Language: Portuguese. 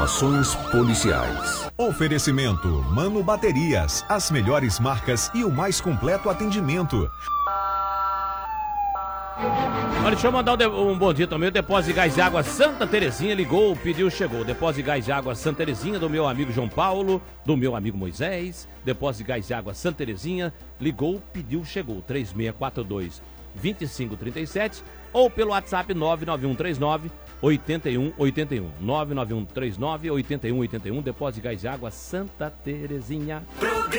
Ações policiais. Oferecimento Mano Baterias, as melhores marcas e o mais completo atendimento. Olha, deixa eu mandar um bom dia também. O Depósito de Gás de Água Santa Terezinha ligou, pediu, chegou. Depósito de Gás de Água Santa Terezinha, do meu amigo João Paulo, do meu amigo Moisés. Depósito de Gás de Água Santa Terezinha, ligou, pediu, chegou. 3642-2537 ou pelo WhatsApp 99139-8181. 99139-8181. Depósito de Gás de Água Santa Terezinha.